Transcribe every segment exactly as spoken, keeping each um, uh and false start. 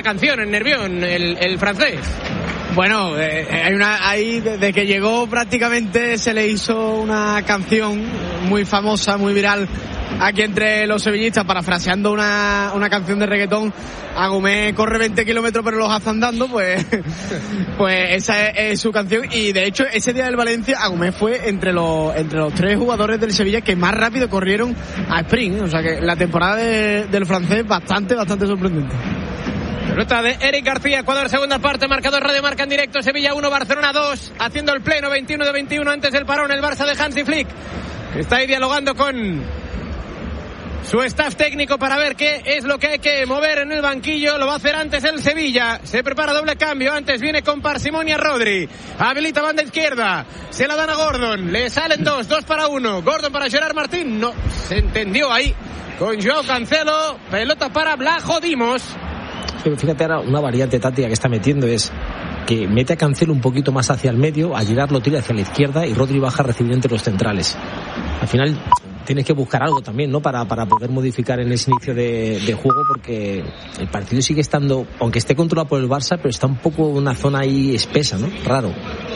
canción en Nervión, el, el francés. Bueno, eh, hay una ahí desde que llegó prácticamente se le hizo una canción muy famosa, muy viral aquí entre los sevillistas, parafraseando una, una canción de reggaetón. Agumé corre veinte kilómetros pero los hace andando, pues pues esa es, es su canción. Y de hecho ese día del Valencia Agumé fue entre los entre los tres jugadores del Sevilla que más rápido corrieron a sprint, o sea que la temporada de, del francés bastante bastante sorprendente. Pelota de Eric García, Ecuador, segunda parte, marcador Radio Marca en directo, Sevilla uno, Barcelona dos, haciendo el pleno, veintiuno de veintiuno antes del parón, el Barça de Hansi Flick, que está ahí dialogando con su staff técnico para ver qué es lo que hay que mover en el banquillo. Lo va a hacer antes el Sevilla, se prepara doble cambio, antes viene con parsimonia Rodri, habilita banda izquierda, se la dan a Gordon, le salen dos, dos para uno, Gordon para Gerard Martín, no, se entendió ahí con Joao Cancelo, pelota para Blajo Dimos. Pero fíjate ahora una variante táctica que está metiendo es que mete a Cancelo un poquito más hacia el medio, a Gerard lo tira hacia la izquierda y Rodri baja a recibir entre los centrales. Al final tienes que buscar algo también, ¿no? Para, para poder modificar en ese inicio de, de juego, porque el partido sigue estando, aunque esté controlado por el Barça, pero está un poco en una zona ahí espesa, ¿no? Raro.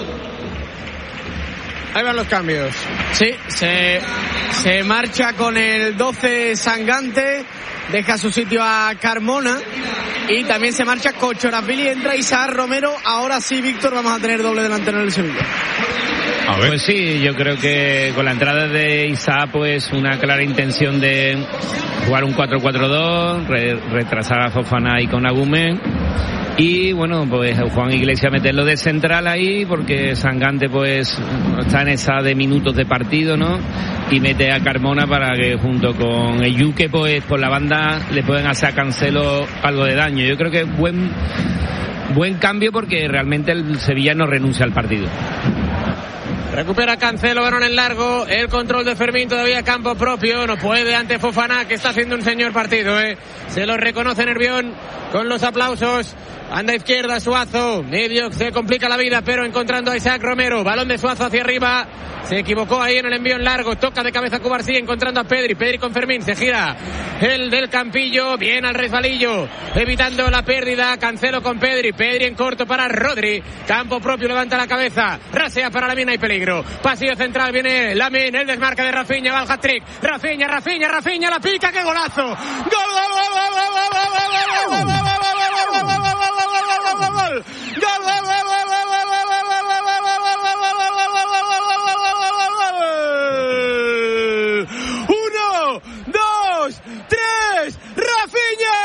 Ahí van los cambios. Sí, se, se marcha con el doce Sangante, deja su sitio a Carmona y también se marcha Kochoravili, entra Isaac Romero. Ahora sí, Víctor, vamos a tener doble delantero en el Sevilla. A ver. Pues sí, yo creo que con la entrada de Isaac, pues una clara intención de jugar un cuatro cuatro dos, re, retrasar a Fofana y con Agumé. Y bueno, pues Juan Iglesias meterlo de central ahí, porque Sangante pues está en esa de minutos de partido, ¿no? Y mete a Carmona para que junto con Eyuke pues por la banda le pueden hacer a Cancelo algo de daño. Yo creo que buen buen cambio, porque realmente el Sevilla no renuncia al partido. Recupera Cancelo, balón en largo, el control de Fermín, todavía campo propio, no puede ante Fofana, que está haciendo un señor partido, ¿eh? Se lo reconoce Nervión con los aplausos. Anda izquierda Suazo, medio, se complica la vida, pero encontrando a Isaac Romero, balón de Suazo hacia arriba, se equivocó ahí en el envío en largo, toca de cabeza Cubarsí, encontrando a Pedri, Pedri con Fermín, se gira el del Campillo, bien al resbalillo, evitando la pérdida, Cancelo con Pedri, Pedri en corto para Rodri, campo propio, levanta la cabeza, rasea para Lamine, hay peligro, pasillo central, viene Lamine, el desmarque de Rafinha, va al hat-trick, Rafinha, Rafinha, Rafinha, la pica, ¡qué golazo! ¡Gol, gol, gol, gol, gol, gol, gol, gol, gol, gol, gol! Uno, dos, tres, Rafinha.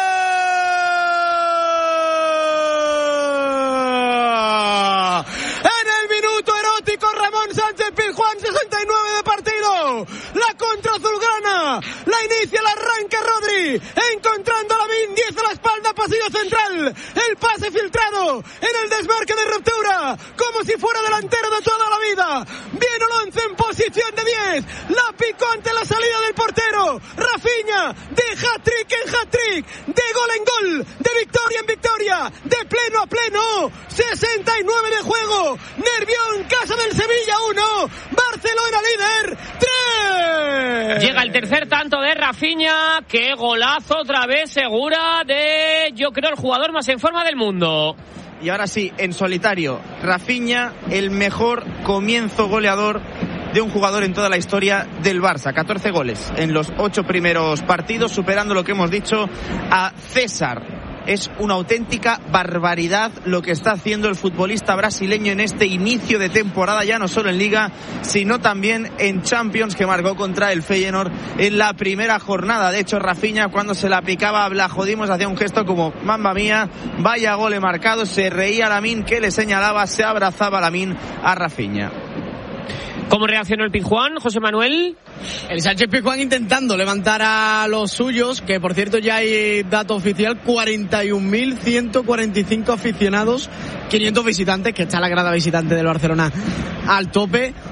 En el minuto erótico, Ramón Sánchez Pizjuán, sesenta y nueve de partido. La contra azulgrana, la inicia, la arranca Rodri, encontrando a Lamine, diez a la espalda, pasillo central, el pase filtrado en el desmarque de ruptura, como si fuera delantero de toda la vida, viene Olonce en posición de diez, la picó ante la salida del portero, Rafinha, de hat-trick en hat-trick, de gol en gol, de victoria en victoria, de pleno a pleno, sesenta y nueve de juego, Nervión, casa del Sevilla uno, Barcelona líder tres. Llega el tercer tanto de Rafinha, qué golazo otra vez segura de, yo creo, el jugador más en forma del mundo. Y ahora sí, en solitario, Rafinha, el mejor comienzo goleador de un jugador en toda la historia del Barça. catorce goles en los ocho primeros partidos, superando lo que hemos dicho a César. Es una auténtica barbaridad lo que está haciendo el futbolista brasileño en este inicio de temporada, ya no solo en Liga, sino también en Champions, que marcó contra el Feyenoord en la primera jornada. De hecho, Rafinha, cuando se la picaba a Blajo Dimos, hacía un gesto como mamma mía, vaya gol marcado, se reía Lamine, que le señalaba, se abrazaba Lamine a Rafinha. ¿Cómo reaccionó el Pizjuán, José Manuel? El Sánchez Pizjuán intentando levantar a los suyos, que por cierto ya hay dato oficial, cuarenta y un mil ciento cuarenta y cinco aficionados, quinientos visitantes, que está la grada visitante del Barcelona al tope.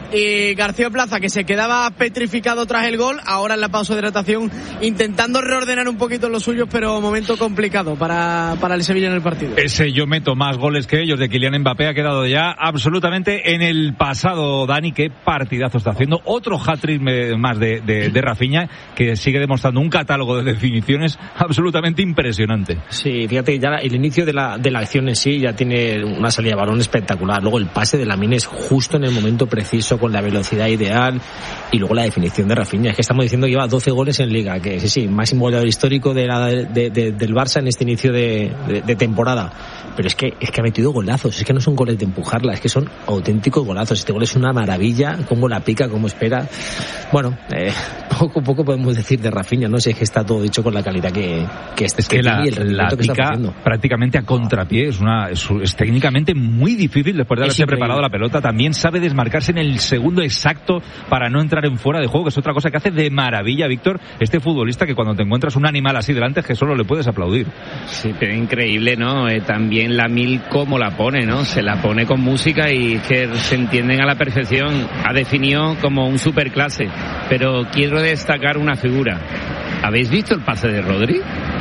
y García Plaza, que se quedaba petrificado tras el gol, ahora en la pausa de hidratación intentando reordenar un poquito los suyos, pero momento complicado para, para el Sevilla en el partido. Ese yo meto más goles que ellos de Kylian Mbappé ha quedado ya absolutamente en el pasado. Dani, qué partidazo está haciendo, otro hat-trick más de, de, de Rafinha, que sigue demostrando un catálogo de definiciones absolutamente impresionante. Sí, fíjate, ya el inicio de la, de la acción en sí ya tiene una salida de balón espectacular, luego el pase de Lamine es justo en el momento preciso, con la velocidad ideal, y luego la definición de Rafinha. Es que estamos diciendo que lleva doce goles en Liga, que sí, sí, máximo goleador histórico de la, de, de, del Barça en este inicio de, de, de temporada, pero es que es que ha metido golazos, es que no son goles de empujarla, es que son auténticos golazos. Este gol es una maravilla, cómo la pica, cómo espera. Bueno, eh, poco a poco podemos decir de Rafinha, no sé, es que está todo dicho con la calidad que, que este es que, que la, y el la pica prácticamente a contrapié, es una es, es técnicamente muy difícil después de haberse preparado la pelota. También sabe desmarcarse en el segundo exacto para no entrar en fuera de juego, que es otra cosa que hace de maravilla Víctor, este futbolista, que cuando te encuentras un animal así delante es que solo le puedes aplaudir. Sí, pero increíble, ¿no? Eh, también la Mil cómo la pone, ¿no? Se la pone con música y que se entienden a la perfección. Ha definido como un superclase, pero quiero destacar una figura. ¿Habéis visto el pase de Rodri?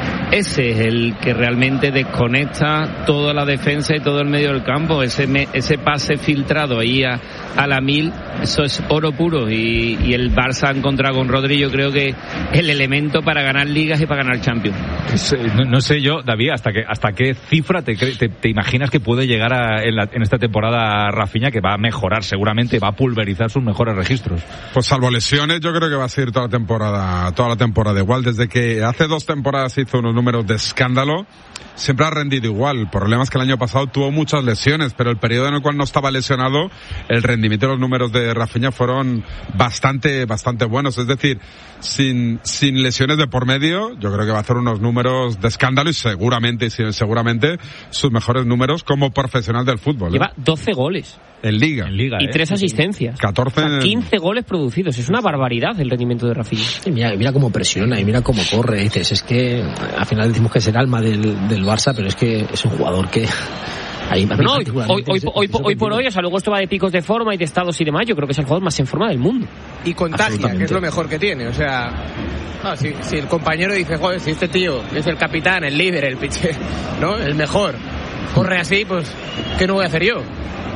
Ese es el que realmente desconecta toda la defensa y todo el medio del campo. Ese me, ese pase filtrado ahí a, a la Mil, eso es oro puro. Y, y el Barça ha encontrado con Rodri, yo creo que el elemento para ganar ligas y para ganar Champions. No, no sé yo, David, hasta qué hasta qué cifra te, te, te imaginas que puede llegar a, en, la, en esta temporada Rafinha, que va a mejorar seguramente, va a pulverizar sus mejores registros. Pues salvo lesiones, yo creo que va a seguir toda la temporada, toda la temporada igual. Desde que hace dos temporadas hizo unos números de escándalo, siempre ha rendido igual. El problema es que el año pasado tuvo muchas lesiones, pero el periodo en el cual no estaba lesionado, el rendimiento y los números de Rafinha fueron bastante, bastante buenos. Es decir, sin, sin lesiones de por medio, yo creo que va a hacer unos números de escándalo y seguramente, seguramente sus mejores números como profesional del fútbol. Lleva ¿eh? doce goles. En Liga. En Liga y ¿eh? tres asistencias. catorce. O sea, quince goles producidos. Es una barbaridad el rendimiento de Rafinha. Y mira, mira cómo presiona y mira cómo corre. Dices, es que al final decimos que es el alma del, del Barça, pero es que es un jugador que... Ahí, no, hoy, hoy, hoy, hoy, hoy por hoy, o sea, luego esto va de picos de forma y de estados y demás. Yo creo que es el jugador más en forma del mundo. Y contagia, que es lo mejor que tiene. O sea, no, si, si el compañero dice, joder, si este tío es el capitán, el líder, el piche, ¿no? El mejor, corre así, pues, ¿qué no voy a hacer yo?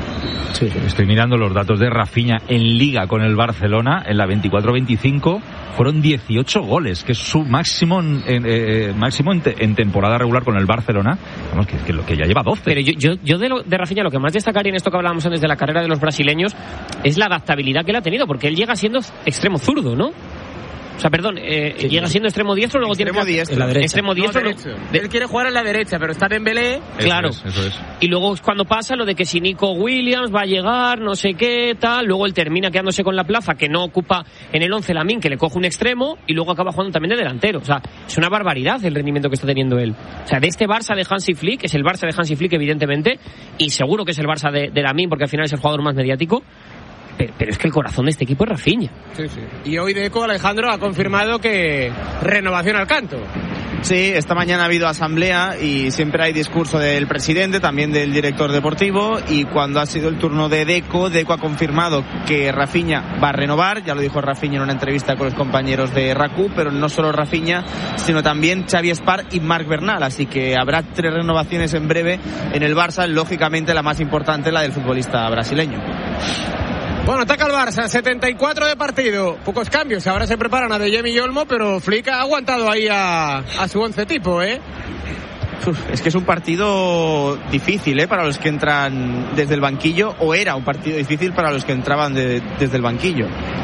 Sí, estoy mirando los datos de Rafinha en Liga con el Barcelona. En la veinticuatro veinticinco fueron dieciocho goles, que es su máximo en, eh, máximo en, te, en temporada regular con el Barcelona. Vamos, que, que, que ya lleva doce. Pero yo, yo, yo de, lo, de Rafinha lo que más destacaría en esto que hablábamos antes de la carrera de los brasileños es la adaptabilidad que él ha tenido, porque él llega siendo extremo zurdo, ¿no? O sea, perdón, eh, sí, llega siendo extremo diestro, luego extremo tiene que... diestro. En la derecha. Extremo diestro. No, de... Él quiere jugar en la derecha, pero está Dembélé. Claro. Eso es, eso es. Y luego cuando pasa lo de que si Nico Williams va a llegar, no sé qué, tal, luego él termina quedándose con la plaza, que no ocupa en el once Lamine, que le coge un extremo, y luego acaba jugando también de delantero. O sea, es una barbaridad el rendimiento que está teniendo él. O sea, de este Barça de Hansi Flick, es el Barça de Hansi Flick, evidentemente, y seguro que es el Barça de, de Lamine, porque al final es el jugador más mediático. Pero, pero es que el corazón de este equipo es Rafinha. Sí, sí. Y hoy Deco, Alejandro, ha confirmado que renovación al canto. Sí, esta mañana ha habido asamblea y siempre hay discurso del presidente, también del director deportivo, y cuando ha sido el turno de Deco, Deco ha confirmado que Rafinha va a renovar, ya lo dijo Rafinha en una entrevista con los compañeros de R A C U, pero no solo Rafinha, sino también Xavi Espar y Marc Bernal, así que habrá tres renovaciones en breve en el Barça, lógicamente la más importante, la del futbolista brasileño. Bueno, ataca el Barça, setenta y cuatro de partido, pocos cambios, ahora se preparan a De Jong y Olmo, pero Flick ha aguantado ahí a, a su once tipo, ¿eh? Uf, es que es un partido difícil, ¿eh? Para los que entran desde el banquillo, o era un partido difícil para los que entraban de, desde el banquillo.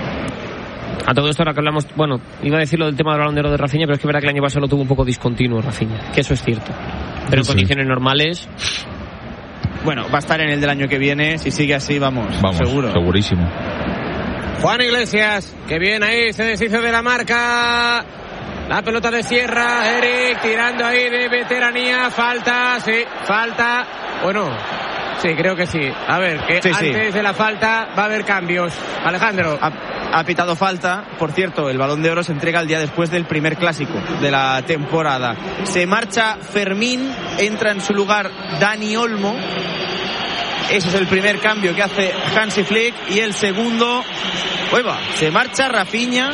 A todo esto ahora que hablamos, bueno, iba a decir lo del tema del Balón de Oro de Rafinha, pero es que es verdad que el año pasado lo tuvo un poco discontinuo Rafinha, que eso es cierto. Pero en sí, condiciones normales... Bueno, va a estar en el del año que viene, si sigue así, vamos, vamos seguro. Segurísimo. Juan Iglesias, que bien ahí, se deshizo de la marca. La pelota de Sierra, Eric tirando ahí de veteranía, falta, sí, falta, bueno, sí, creo que sí. A ver, que sí, antes sí. de la falta va a haber cambios. Alejandro. Ha, ha pitado falta, por cierto, el Balón de Oro se entrega el día después del primer clásico de la temporada. Se marcha Fermín, entra en su lugar Dani Olmo. Ese es el primer cambio que hace Hansi Flick. Y el segundo, ueva, se marcha Rafinha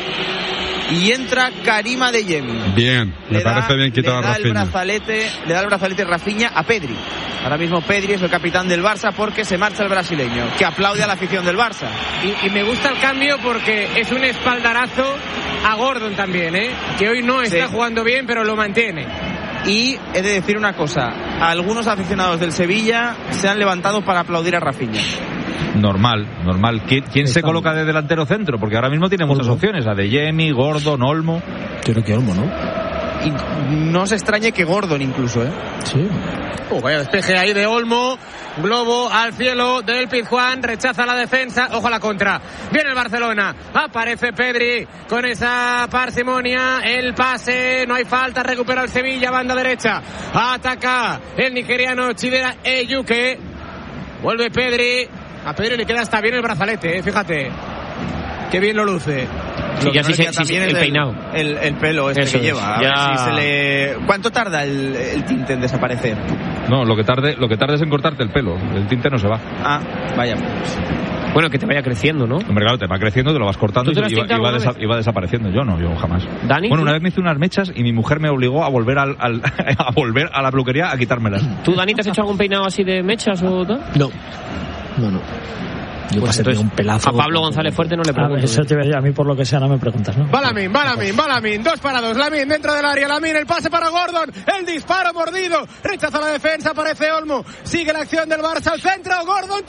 y entra Karim Adeyemi. Bien, me le parece da, bien quitar a Rafinha. Le da el brazalete, le da el brazalete Rafinha a Pedri. Ahora mismo Pedri es el capitán del Barça porque se marcha el brasileño, que aplaude a la afición del Barça. Y, y me gusta el cambio porque es un espaldarazo a Gordon también, ¿eh? Que hoy no está sí. jugando bien, pero lo mantiene. Y he de decir una cosa, algunos aficionados del Sevilla se han levantado para aplaudir a Rafinha. Normal, normal. ¿Quién, quién se coloca de delantero centro? Porque ahora mismo tiene muchas opciones. Adeyemi, Gordon, Olmo. Yo creo que Olmo, ¿no? Y no se extrañe que Gordon incluso, ¿eh? Sí. Oh, vaya despeje ahí de Olmo. Globo al cielo del Pizjuán. Rechaza la defensa. Ojo a la contra. Viene el Barcelona. Aparece Pedri con esa parsimonia. El pase. No hay falta. Recupera el Sevilla. Banda derecha. Ataca el nigeriano Chidera Eyuke. Vuelve Pedri. A Pedri le queda hasta bien el brazalete, ¿eh? Fíjate. Qué bien lo luce. Sí, ya sí, sí, sí, el, el peinado. El, el pelo este Eso que lleva. A ya... ver si se le... ¿Cuánto tarda el, el tinte en desaparecer? No, lo que tarde, lo que tarde es en cortarte el pelo. El tinte no se va. Ah, vaya. Bueno, que te vaya creciendo, ¿no? Hombre, claro, te va creciendo, te lo vas cortando y, y, va, y, va desa- y va desapareciendo. Yo no, yo jamás. ¿Dani? Bueno, una vez me hice unas mechas y mi mujer me obligó a volver al, al a volver a la peluquería a quitármelas. ¿Tú, Dani, te has hecho algún peinado así de mechas o tal? No. No, no. Yo pues entonces, un pelazo. A Pablo González Fuerte no le pregunto. Eso te voy a decir, a mí por lo que sea no me preguntas, ¿no? Va Lamin, va Lamin, va Lamin, dos para dos, Lamin dentro del área, Lamin, el pase para Gordon, el disparo mordido, rechaza la defensa, aparece Olmo, sigue la acción del Barça al centro, Gordon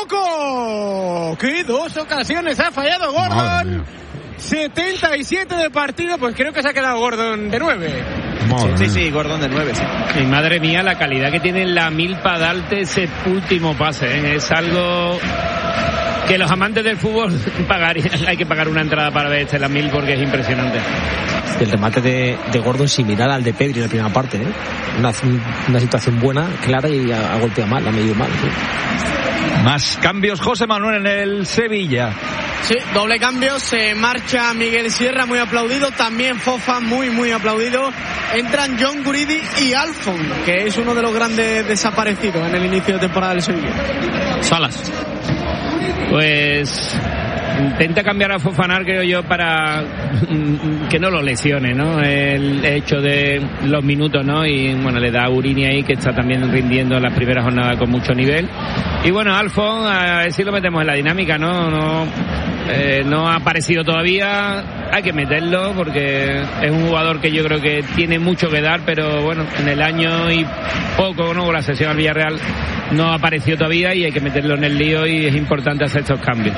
tampoco. ¡Qué dos ocasiones ha fallado Gordon! setenta y siete de partido, pues creo que se ha quedado Gordon de nueve. Sí, sí, sí, Gordon de nueve, sí. Y madre mía, la calidad que tiene Lamin para darte ese último pase, ¿eh? Es algo que los amantes del fútbol pagarían. Hay que pagar una entrada para ver este Lamin porque es impresionante. El remate de, de Gordon similar al de Pedri en la primera parte, ¿eh? Una, una situación buena, clara y ha, ha golpeado mal, ha medido mal. ¿sí? Más cambios, José Manuel, en el Sevilla. Sí, doble cambio, se marcha Miguel Sierra, muy aplaudido, también Fofa, muy, muy aplaudido. Entran John Guridi y Alfon, que es uno de los grandes desaparecidos en el inicio de temporada del Sevilla. Salas. Pues intenta cambiar a Fofana, creo yo, para que no lo lesione, ¿no? El hecho de los minutos, ¿no? Y bueno, le da a Urini ahí, que está también rindiendo en las primeras jornadas con mucho nivel. Y bueno, Alfon, a ver si lo metemos en la dinámica, ¿no? No, eh, no ha aparecido todavía, hay que meterlo porque es un jugador que yo creo que tiene mucho que dar, pero bueno, en el año y poco, ¿no? Con la sesión al Villarreal no ha aparecido todavía y hay que meterlo en el lío y es importante hacer estos cambios.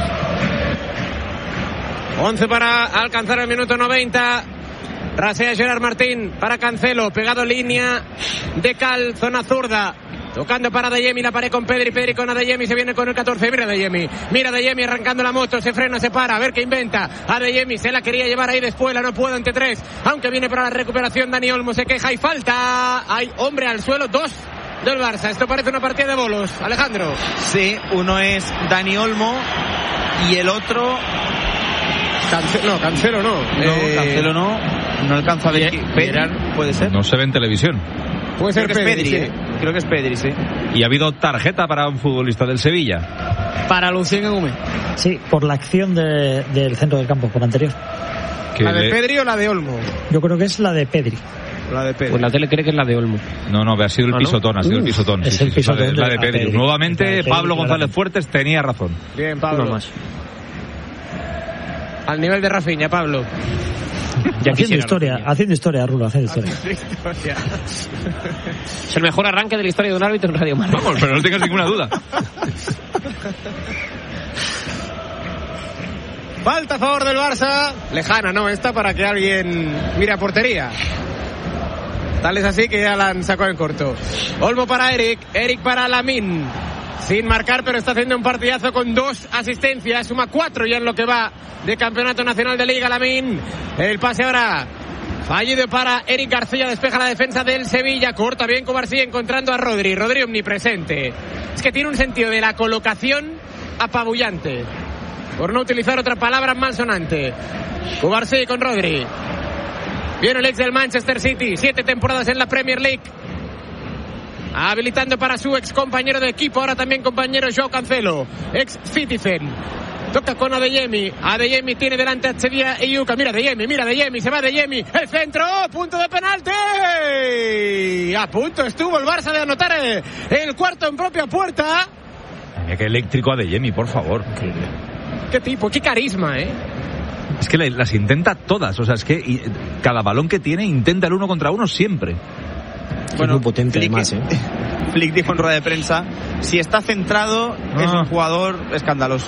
once para alcanzar el minuto noventa. Rasea Gerard Martín para Cancelo, pegado línea de Cal, zona zurda. Tocando para Adeyemi, la pared con Pedri, Pedri con Adeyemi, se viene con el catorce, mira Adeyemi, mira Adeyemi arrancando la moto, se frena, se para, a ver qué inventa. Adeyemi se la quería llevar ahí después, la no puede ante tres, aunque viene para la recuperación Dani Olmo, se queja y falta. Hay hombre al suelo, dos del Barça, esto parece una partida de bolos, Alejandro. Sí, uno es Dani Olmo y el otro... Cancelo, no, Cancelo no. No, eh... Cancelo no, no alcanza a ver. Pedri, puede ser. No se ve en televisión. Puede ser Creo que Pedri, es Pedri, sí. ¿eh? Creo que es Pedri, sí. Y ha habido tarjeta para un futbolista del Sevilla. Para Lucien Agumé. Sí, por la acción de, del centro del campo, por anterior. ¿La de le... Pedri o la de Olmo? Yo creo que es la de Pedri. La de Pedri. Pues la tele cree que es la de Olmo. No, no, ha sido el ¿Ah, no? pisotón, ha sido Uh, el pisotón. es sí, el sí, pisotón la de, la de de Pedri. Pedri. Nuevamente, La de Pedri, Pablo González claramente. Fuertes tenía razón. Bien, Pablo. Uno más. Al nivel de Rafinha, Pablo. Ya haciendo historia, haciendo historia, Rulo, haciendo historia. Es el mejor arranque de la historia de un árbitro en Radio Marca. Vamos, pero no tengas ninguna duda. Falta a favor del Barça. Lejana, ¿no? Esta para que alguien mire a portería. Tal es así que ya la han sacado en corto. Olmo para Eric. Eric para Lamin. Sin marcar, pero está haciendo un partidazo con dos asistencias. Suma cuatro ya en lo que va de Campeonato Nacional de Liga, Lamin. El pase ahora fallido para Eric García. Despeja la defensa del Sevilla. Corta bien Covarsí encontrando a Rodri. Rodri omnipresente. Es que tiene un sentido de la colocación apabullante. Por no utilizar otra palabra malsonante. Covarsí con Rodri. Viene el ex del Manchester City. Siete temporadas en la Premier League. habilitando para su ex compañero de equipo, ahora también compañero Joao Cancelo, ex Citizen. Toca con Adeyemi. Adeyemi tiene delante a Chedia y Yuka. Mira Adeyemi, mira Adeyemi, se va Adeyemi. El centro, punto de penalti. A punto estuvo el Barça de anotar el cuarto en propia puerta. Mira qué eléctrico Adeyemi, por favor. Qué, qué tipo, qué carisma, ¿eh? Es que las intenta todas, o sea, es que cada balón que tiene intenta el uno contra uno siempre. Bueno, es muy potente Flick, además, ¿eh? Flick dijo en rueda de prensa, si está centrado ah. es un jugador escandaloso.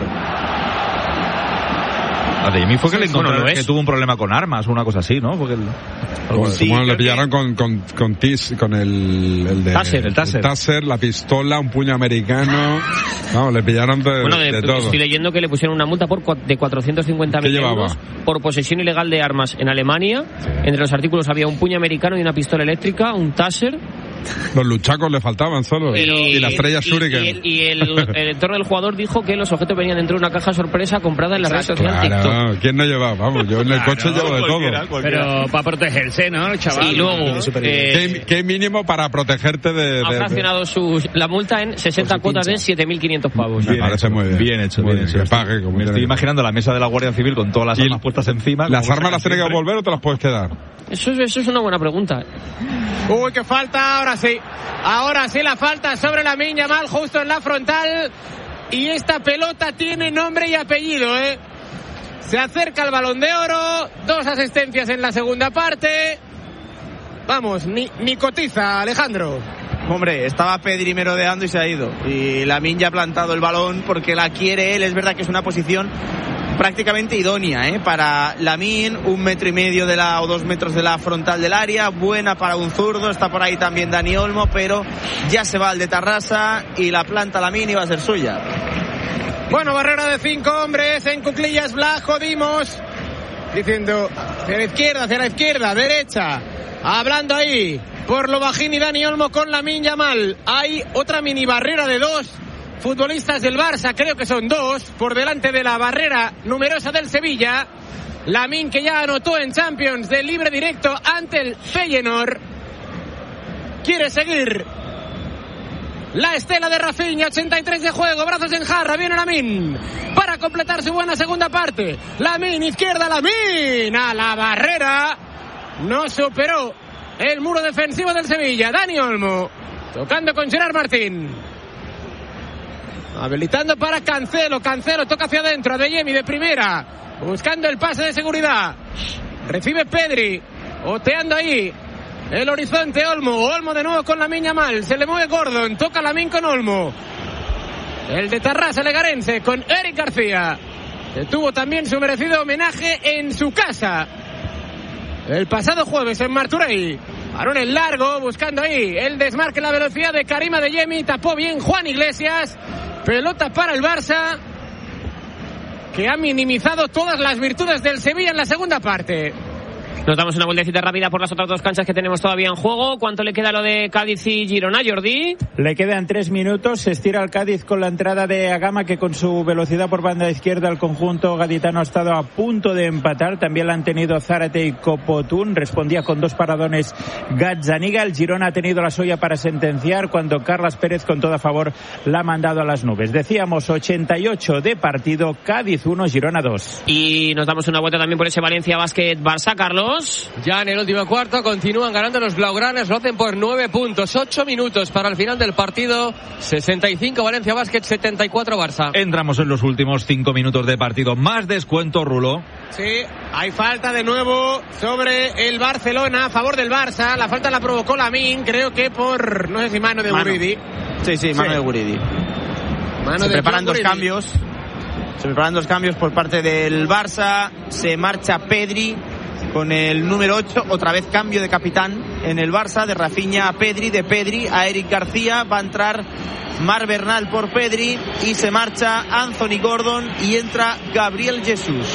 Adeyemi fue que sí, le encontró bueno, que tuvo un problema con armas o una cosa así, ¿no? Porque el, bueno, sí, bueno, le pillaron que... con con con, tis, con el el de Taser, el Taser. el Taser, la pistola, un puño americano. Vamos, le pillaron de, bueno, de, de todo. Estoy leyendo que le pusieron una multa por de cuatrocientos cincuenta mil euros por posesión ilegal de armas en Alemania. Sí. Entre los artículos había un puño americano y una pistola eléctrica, un Taser. Los luchacos le faltaban solo. Pero, y la estrella y, Shuriken. Y, el, y el, el entorno del jugador dijo que los objetos venían dentro de una caja sorpresa comprada en la red social claro. TikTok. ¿Quién no llevaba? Vamos, yo en el claro, coche llevo de cualquiera, todo. Cualquiera. Pero para protegerse, ¿no, chaval? Y luego, ¿no? Eh, ¿Qué, ¿Qué mínimo para protegerte de...? Ha de, fraccionado de... Su, la multa en sesenta cuotas de siete mil quinientos pavos. Me parece muy bien. Bien hecho, muy bien, bien hecho. Que pague, como me estoy imaginando la mesa de la Guardia Civil con todas las armas puestas encima. ¿Las armas las tienes que devolver o te las puedes quedar? Eso, eso es una buena pregunta. Uy, qué falta, ahora sí. Ahora sí la falta sobre Lamine Yamal, justo en la frontal. Y esta pelota tiene nombre y apellido, ¿eh? Se acerca el Balón de Oro, dos asistencias en la segunda parte. Vamos, ni, ni cotiza, Alejandro. Hombre, estaba Pedri merodeando y se ha ido. Y Lamine ya ha plantado el balón porque la quiere él. Es verdad que es una posición prácticamente idónea, ¿eh? Para Lamine, un metro y medio de la o dos metros de la frontal del área, buena para un zurdo. Está por ahí también Dani Olmo, pero ya se va al de Tarrasa y la planta Lamine y va a ser suya. Bueno, barrera de cinco hombres en cuclillas Black, jodimos, diciendo hacia la izquierda, hacia la izquierda, derecha, hablando ahí por lo bajín y Dani Olmo con Lamine Yamal. Hay otra mini barrera de dos futbolistas del Barça, creo que son dos, por delante de la barrera numerosa del Sevilla. Lamine, que ya anotó en Champions de libre directo ante el Feyenoord, quiere seguir la estela de Rafinha. Ochenta y tres de juego, brazos en jarra, viene Lamine para completar su buena segunda parte. Lamine, izquierda, Lamine a la barrera, no superó el muro defensivo del Sevilla. Dani Olmo tocando con Gerard Martín, habilitando para Cancelo. Cancelo toca hacia adentro, Adeyemi de primera, buscando el pase de seguridad. Recibe Pedri, oteando ahí el horizonte. Olmo, Olmo de nuevo con Lamine Yamal, se le mueve Gordon, toca Lamine con Olmo. El de Tarrasa Legarense con Eric García, que tuvo también su merecido homenaje en su casa el pasado jueves en Martorell. Balón en largo, buscando ahí el desmarque, la velocidad de Karim Adeyemi, tapó bien Juan Iglesias. Pelota para el Barça, que ha minimizado todas las virtudes del Sevilla en la segunda parte. Nos damos una vueltecita rápida por las otras dos canchas que tenemos todavía en juego. ¿Cuánto le queda lo de Cádiz y Girona, Jordi? Le quedan tres minutos. Se estira el Cádiz con la entrada de Agama, que con su velocidad por banda izquierda el conjunto gaditano ha estado a punto de empatar. También la han tenido Zárate y Copotún. Respondía con dos paradones Gazzaniga. El Girona ha tenido la suya para sentenciar cuando Carlas Pérez, con todo a favor, la ha mandado a las nubes. Decíamos ochenta y ocho de partido, Cádiz uno, Girona dos. Y nos damos una vuelta también por ese Valencia Basket Barça, Carlos. Ya en el último cuarto continúan ganando los blaugranas, lo hacen por nueve puntos, ocho minutos para el final del partido. Sesenta y cinco Valencia Basket, setenta y cuatro Barça. Entramos en los últimos cinco minutos de partido. Más descuento, Rulo. Sí, hay falta de nuevo sobre el Barcelona a favor del Barça. La falta la provocó Lamine, creo que por, no sé si mano de mano. Guridi. Sí, sí, mano sí. de Guridi. Mano Se de preparan dos Guridi. cambios. Se preparan dos cambios por parte del Barça. Se marcha Pedri con el número ocho, otra vez cambio de capitán en el Barça, de Rafinha a Pedri, de Pedri a Eric García. Va a entrar Mar Bernal por Pedri y se marcha Anthony Gordon y entra Gabriel Jesús.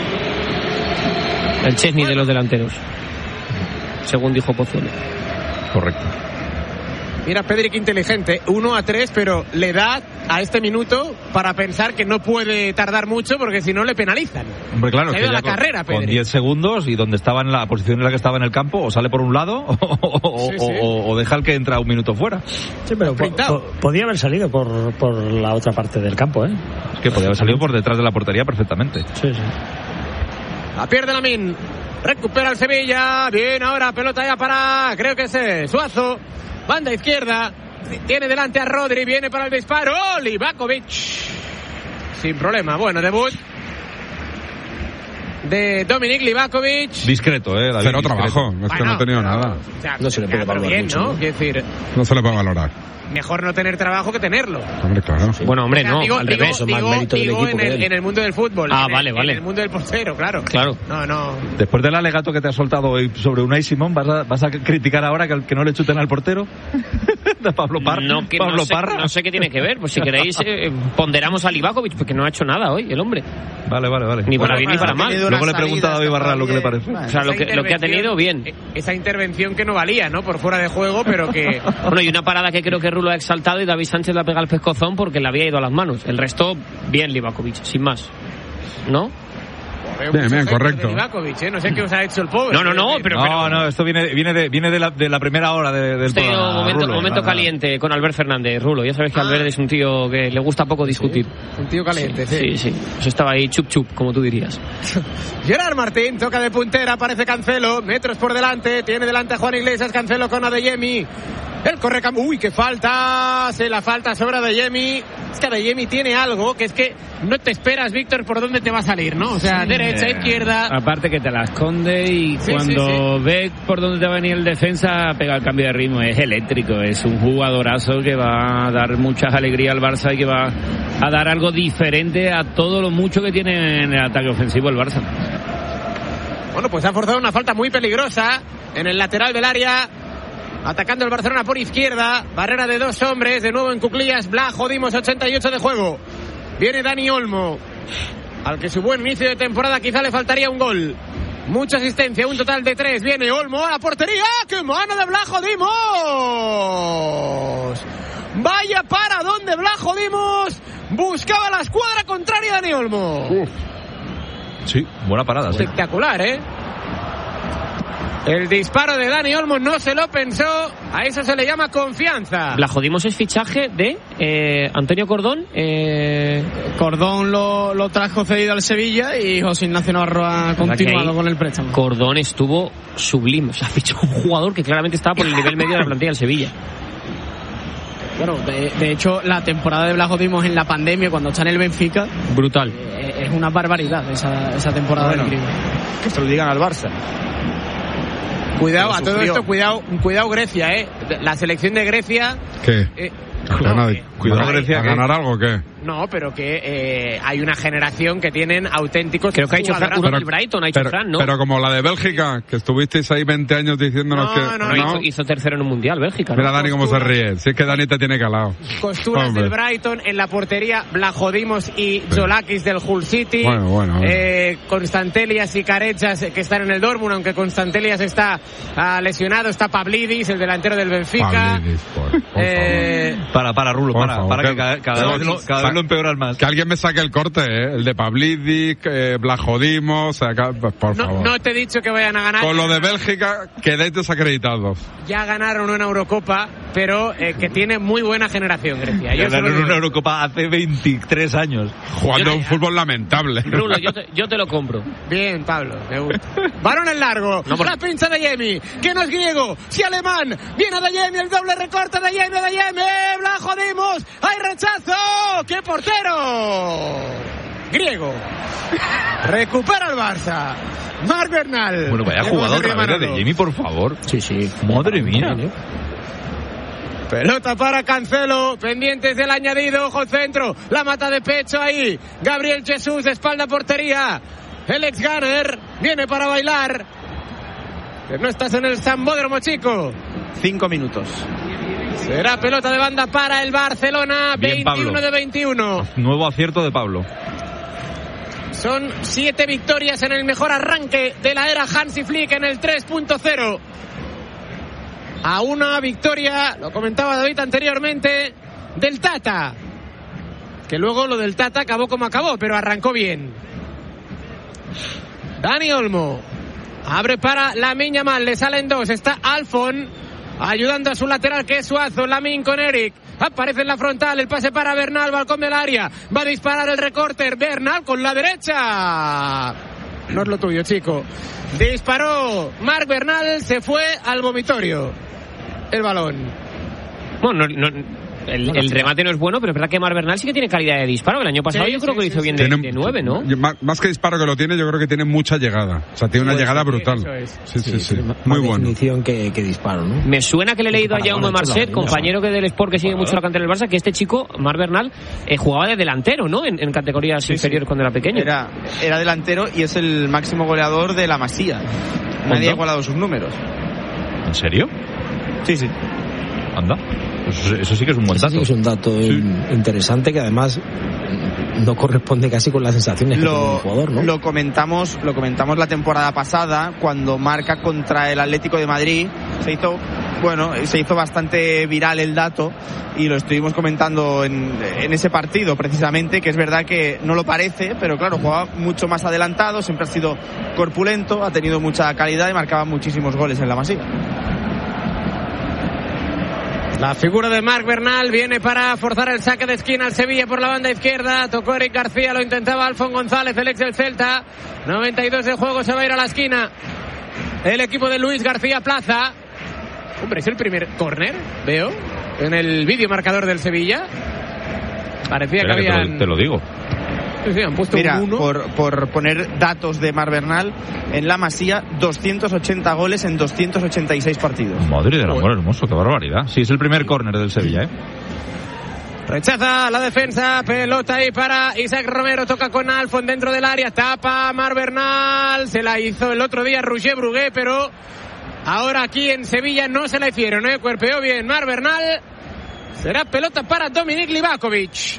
El Chesney de los delanteros, según dijo Pozuelo. Correcto. Mira, Pedri, que inteligente, uno a tres, pero le da a este minuto para pensar que no puede tardar mucho porque si no le penalizan. Hombre, claro, se ha que ido a la con, carrera, Pedri. Con diez segundos y donde estaba en la posición en la que estaba en el campo, o sale por un lado o, o, sí, sí. o, o deja el que entra un minuto fuera. Sí, pero po, po, podía haber salido por, por la otra parte del campo, ¿eh? Es que podía haber salido por detrás de la portería perfectamente. Sí, sí. La pierde Lamine. Recupera el Sevilla. Bien, ahora pelota ya para, creo que es Suazo. Banda izquierda. Tiene delante a Rodri. Viene para el disparo. Livakovic. Sin problema. Bueno, debut de Dominik Livakovic. Discreto, eh. Cero trabajo. Es bueno, que no ha tenido pero, nada. O sea, no se le puede valorar bien, mucho, ¿no? ¿no? Quiero decir, no se le puede valorar. Mejor no tener trabajo que tenerlo. Hombre, claro. Sí. Bueno, hombre, o sea, no, digo, al digo, revés. Digo, más mérito del digo equipo en, el, que en el mundo del fútbol. Ah, en vale, el, vale. En el mundo del portero, claro. Claro. No, no. Después del alegato que te has soltado hoy sobre Unai Simón, ¿vas a, vas a criticar ahora que, que no le chuten al portero? ¿De Pablo Parra? No, que Pablo no, sé, Parra. no sé qué tiene que ver. Pues si queréis, eh, ponderamos a Livakovic, porque no ha hecho nada hoy el hombre. Vale, vale, vale. Ni para bueno, bien ni para mal. Luego le pregunta a David Barral lo que le parece. O sea, lo que, lo que ha tenido, bien. Esa intervención que no valía, ¿no? Por fuera de juego, pero que... Bueno, y una parada que creo que Rulo ha exaltado y David Sánchez la pega al pescozón porque le había ido a las manos. El resto, bien Livakovic, sin más. ¿No? Bien, bien, correcto. Livakovic, ¿eh? No sé qué os ha hecho el pobre. No, no, no, pero... No, pero... no, esto viene, viene, de, viene de, la, de la primera hora de, del Este programa. momento, Rulo, momento nada, caliente con Albert Fernández, Rulo. Ya sabes que Ah. Albert es un tío que le gusta poco discutir. Sí, un tío caliente, sí. Sí, sí. sí. Pues estaba ahí chup chup, como tú dirías. Gerard Martín toca de puntera, aparece Cancelo, metros por delante, tiene delante a Juan Iglesias, Cancelo con Adeyemi. El corre cam... Uy, qué falta. Se la falta sobre Adeyemi. Es que Adeyemi tiene algo que es que no te esperas, Víctor, por dónde te va a salir, ¿no? O sea, sí, derecha, eh, izquierda. Aparte que te la esconde y sí, cuando sí, sí. ve por dónde te va a venir el defensa, pega el cambio de ritmo. Es eléctrico, es un jugadorazo que va a dar muchas alegrías al Barça y que va a dar algo diferente a todo lo mucho que tiene en el ataque ofensivo el Barça. Bueno, pues ha forzado una falta muy peligrosa en el lateral del área. Atacando el Barcelona por izquierda. Barrera de dos hombres. De nuevo en cuclillas. Blajo Dimos, ochenta y ocho de juego. Viene Dani Olmo, al que su buen inicio de temporada quizá le faltaría un gol. Mucha asistencia, un total de tres. Viene Olmo a la portería. ¡Qué mano de Blajo Dimos! Vaya para donde Blajo Dimos buscaba la escuadra contraria. Dani Olmo. Uf. Sí, buena parada. Espectacular, ¿eh? El disparo de Dani Olmo no se lo pensó. A eso se le llama confianza. Blajodimos es fichaje de eh, Antonio Cordón. Eh... Cordón lo, lo trajo cedido al Sevilla y José Ignacio Navarro ha continuado con el préstamo. Cordón estuvo sublime. O sea, fichó un jugador que claramente estaba por el nivel medio de la plantilla del Sevilla. Bueno, de, de hecho, la temporada de Blajodimos en la pandemia, cuando está en el Benfica... Brutal. Eh, es una barbaridad esa, esa temporada. Bueno, del que se lo digan al Barça. Cuidado, a todo esto, cuidado, cuidado Grecia, ¿eh? La selección de Grecia... ¿Qué? Eh, no, eh, cuidado Grecia. ¿A ganar algo o qué? No, pero que eh, hay una generación que tienen auténticos... Creo que ha hecho Fran, uno pero, del Brighton, ha hecho pero, Fran, ¿no? Pero como la de Bélgica, que estuvisteis ahí veinte años diciéndonos no, que... No, no, no. Hizo, hizo tercero en un mundial, Bélgica. Mira ¿no? Dani cómo se ríe. Si es que Dani te tiene calado. Costuras Hombre. del Brighton, en la portería Blajodimos y sí. Jolakis del Hull City. Bueno, bueno. bueno. Eh, Constantelias y Carechas que están en el Dortmund, aunque Constantelias está uh, lesionado. Está Pavlidis, el delantero del Benfica. Pavlidis, por, por eh, para, para, Rulo, para, favor, para que, que cada, cada, vez, lo, cada vez lo empeoras más. Que alguien me saque el corte, ¿eh? El de Pavlidis, eh, Blajodimos, o sea, por no, favor. No te he dicho que vayan a ganar. Con lo de Bélgica, quedéis desacreditados. Ya ganaron una Eurocopa, pero eh, que tiene muy buena generación Grecia. Yo ganaron una Eurocopa hace veintitrés años. Jugando yo, un fútbol lamentable. Rulo, yo te, yo te lo compro. Bien, Pablo, me gusta. Balón en largo, no, por... la pincha de Adeyemi, que no es griego, si alemán, viene Adeyemi, el doble recorte de Adeyemi, Adeyemi, Blajodimos, ¡hay rechazo! ¡Qué portero! Griego. Recupera el Barça. Marc Bernal. Bueno, vaya jugada otra vez de Adeyemi, por favor. Sí, sí. Madre mía. Pelota para Cancelo, pendientes del añadido, ojo al centro, la mata de pecho ahí, Gabriel Jesús de espalda a portería, el ex Gunner viene para bailar, pero no estás en el Sambódromo, chico. Cinco minutos. Será pelota de banda para el Barcelona. Bien, veintiuno Pablo. De veintiuno. Nuevo acierto de Pablo. Son siete victorias en el mejor arranque de la era Hansi Flick en el tres punto cero. a una victoria, lo comentaba David anteriormente, del Tata. Que luego lo del Tata acabó como acabó, pero arrancó bien. Dani Olmo abre para Lamine Yamal, le salen dos, está Alfon ayudando a su lateral que es Suazo. Lamine con Eric, aparece en la frontal, el pase para Bernal, balcón del área, va a disparar el recorte, Bernal con la derecha. No es lo tuyo, chico. Disparó Marc Bernal, se fue al vomitorio el balón. Bueno, no, no, el, el remate no es bueno, pero es verdad que Marc Bernal sí que tiene calidad de disparo. El año pasado sí, yo creo sí, que lo hizo sí, bien sí. de, de nueve, ¿no? Más que disparo que lo tiene, yo creo que tiene mucha llegada. O sea, tiene una pues llegada sí, brutal. Es. Sí, sí, sí. sí. Muy Muy bueno. definición que, que disparo, ¿no? Me suena que le he leído a Jaume Marcet, compañero que del Sport que sigue mucho la cantera del Barça, que este chico, Marc Bernal, eh, jugaba de delantero, ¿no? En, en categorías sí, inferiores sí. cuando era pequeño. Era, era delantero y es el máximo goleador de la Masía. Nadie ha igualado sus números. ¿En serio? Sí, sí. Anda. Eso, eso sí que es un buen dato. Sí que es un dato sí. interesante que además no corresponde casi con las sensaciones que lo, tiene el jugador, ¿no? Lo comentamos, lo comentamos la temporada pasada cuando marca contra el Atlético de Madrid. Se hizo, bueno, se hizo bastante viral el dato y lo estuvimos comentando en, en ese partido precisamente, que es verdad que no lo parece, pero claro, jugaba mucho más adelantado, siempre ha sido corpulento, ha tenido mucha calidad y marcaba muchísimos goles en la Masía. La figura de Marc Bernal viene para forzar el saque de esquina al Sevilla por la banda izquierda. Tocó Eric García, lo intentaba Alfon González, el ex del Celta. noventa y dos de juego, se va a ir a la esquina el equipo de Luis García Plaza. Hombre, es el primer córner, veo, en el vídeo marcador del Sevilla. Parecía Espera, que habían... Que te, lo, te lo digo. Sí, sí, han puesto Mira, un uno. por, por poner datos de Marc Bernal, en la Masía, doscientos ochenta goles en doscientos ochenta y seis partidos. Madre del amor hermoso, qué barbaridad. Sí, es el primer córner del Sevilla, ¿eh? Rechaza la defensa, pelota ahí para Isaac Romero, toca con Alfon dentro del área, tapa Marc Bernal, se la hizo el otro día Roger Brugué, pero ahora aquí en Sevilla no se la hicieron, ¿eh? Cuerpeó bien Marc Bernal, será pelota para Dominik Livakovic.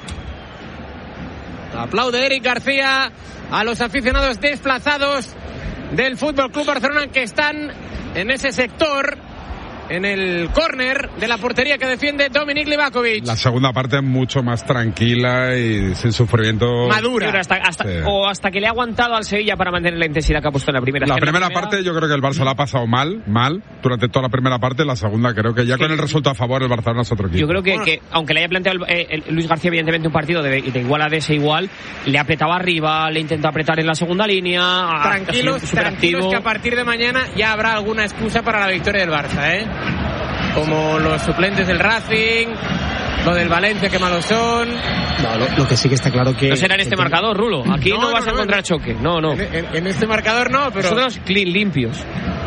Aplaude Eric García a los aficionados desplazados del F C Barcelona que están en ese sector, en el córner de la portería que defiende Dominik Livakovic. La segunda parte mucho más tranquila y sin sufrimiento. Madura. Hasta, hasta, sí. O hasta que le ha aguantado al Sevilla para mantener la intensidad que ha puesto en la primera. La en primera, la primera parte yo creo que el Barça la ha pasado mal, mal, durante toda la primera parte. La segunda creo que ya sí. con el resultado a favor el Barcelona es otro equipo. Yo creo que, que aunque le haya planteado el, el, Luis García evidentemente un partido de, de igual a desigual, le ha apretado arriba, le intentó apretar en la segunda línea. Tranquilos, tranquilos que a partir de mañana ya habrá alguna excusa para la victoria del Barça, ¿eh? Como los suplentes del Racing, lo del Valencia, que malos son. No, lo, lo que sí que está claro que... No será en este marcador, Rulo. Aquí no, no vas no, a encontrar no. choque. No, no. En, en, en este marcador no, pero... Nosotros clean, limpios.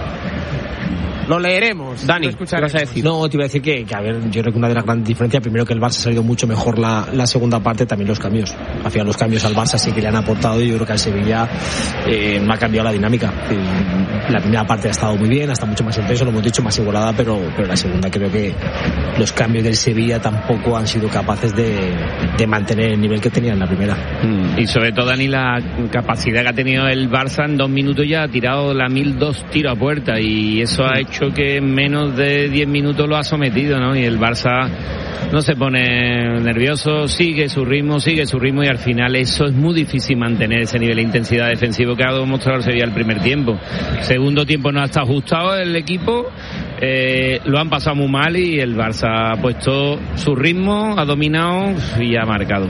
Lo leeremos. Dani, ¿qué vas a decir? No, te iba a decir que, que, a ver, yo creo que una de las grandes diferencias, primero que el Barça ha salido mucho mejor la, la segunda parte, también los cambios. Al final los cambios al Barça sí que le han aportado y yo creo que al Sevilla eh, no ha cambiado la dinámica. La primera parte ha estado muy bien, ha estado mucho más intenso, lo hemos dicho, más igualada, pero, pero la segunda creo que los cambios del Sevilla tampoco han sido capaces de, de mantener el nivel que tenía en la primera. Mm. Y sobre todo, Dani, la capacidad que ha tenido el Barça en dos minutos ya ha tirado la mil dos tiros a puerta y eso ha hecho que en menos de diez minutos lo ha sometido, ¿no? Y el Barça no se pone nervioso, sigue su ritmo, sigue su ritmo y al final eso es muy difícil mantener ese nivel de intensidad defensivo que ha demostrado el Sevilla el primer tiempo. Segundo tiempo no ha estado ajustado el equipo, eh, lo han pasado muy mal y el Barça ha puesto su ritmo, ha dominado y ha marcado.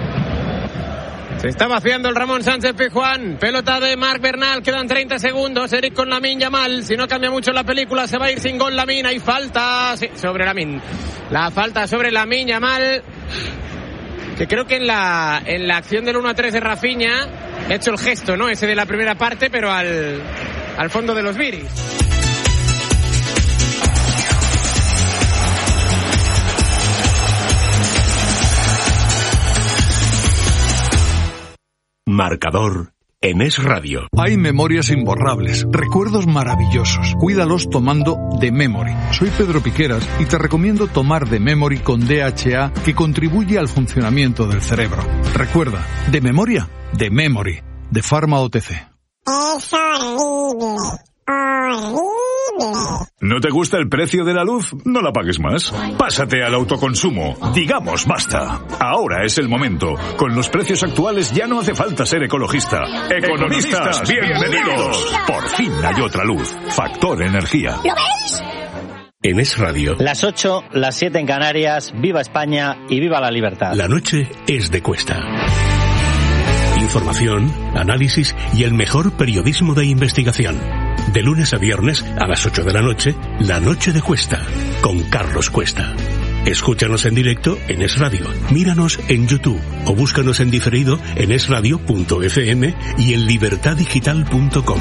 Se está vaciando el Ramón Sánchez Pizjuán. Pelota de Marc Bernal. Quedan treinta segundos. Eric con Lamine Yamal. Si no cambia mucho la película, se va a ir sin gol Lamine. Hay falta sí, sobre Lamine. La falta sobre Lamine Yamal. Que creo que en la, en la acción del uno a tres de Rafinha ha hecho el gesto, ¿no? Ese de la primera parte, pero al, al fondo de los Viris. Marcador en Es Radio. Hay memorias imborrables, recuerdos maravillosos. Cuídalos tomando The Memory. Soy Pedro Piqueras y te recomiendo tomar The Memory con D H A que contribuye al funcionamiento del cerebro. Recuerda, de memoria, The Memory, de Pharma O T C. Es horrible, horrible. ¿No te gusta el precio de la luz? No la pagues más. Pásate al autoconsumo. Digamos basta. Ahora es el momento. Con los precios actuales ya no hace falta ser ecologista. Economistas, bienvenidos. Por fin hay otra luz. Factor Energía. ¿Lo veis? En Es Radio. Las ocho, las siete en Canarias. Viva España y viva la libertad. La noche es de Cuesta. Información, análisis y el mejor periodismo de investigación. De lunes a viernes a las ocho de la noche, La Noche de Cuesta, con Carlos Cuesta. Escúchanos en directo en Es Radio, míranos en YouTube o búscanos en diferido en esradio punto efe eme y en libertad digital punto com.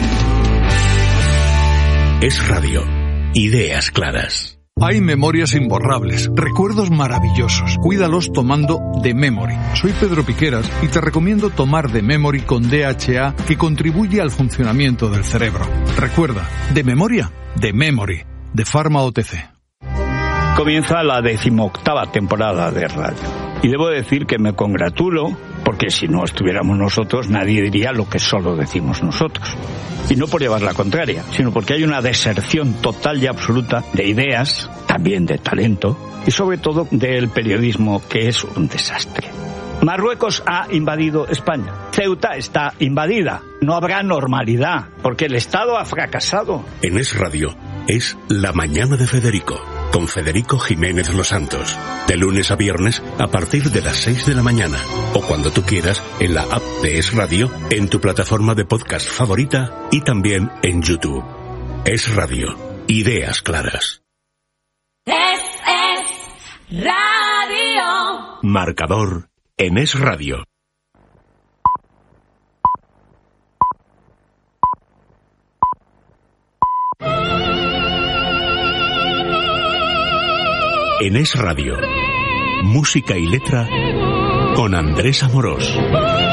Es Radio, ideas claras. Hay memorias imborrables, recuerdos maravillosos. Cuídalos tomando The Memory. Soy Pedro Piqueras y te recomiendo tomar The Memory con D H A, que contribuye al funcionamiento del cerebro. Recuerda, de memoria, The Memory, de Pharma O T C. Comienza la decimoctava temporada de radio. Y debo decir que me congratulo, porque si no estuviéramos nosotros, nadie diría lo que solo decimos nosotros. Y no por llevar la contraria, sino porque hay una deserción total y absoluta de ideas, también de talento, y sobre todo del periodismo, que es un desastre. Marruecos ha invadido España. Ceuta está invadida. No habrá normalidad, porque el Estado ha fracasado. En Es Radio es La Mañana de Federico, con Federico Jiménez Los Santos. De lunes a viernes a partir de las seis de la mañana. O cuando tú quieras en la app de Es Radio, en tu plataforma de podcast favorita y también en YouTube. Es Radio. Ideas claras. Es, es radio. Marcador en Es Radio. En Es Radio, música y letra con Andrés Amorós.